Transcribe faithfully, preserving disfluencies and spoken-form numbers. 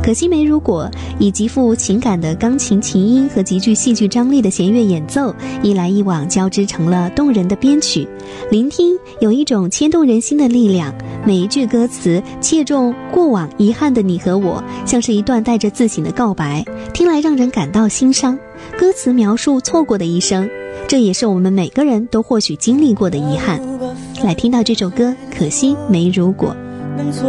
可惜没如果，以极富情感的钢琴琴音和极具戏剧张力的弦乐演奏，一来一往交织成了动人的编曲。聆听有一种牵动人心的力量，每一句歌词切中过往遗憾的你和我，像是一段带着自省的告白，听来让人感到心伤。歌词描述错过的一生，这也是我们每个人都或许经历过的遗憾。来听到这首歌，可惜没如果。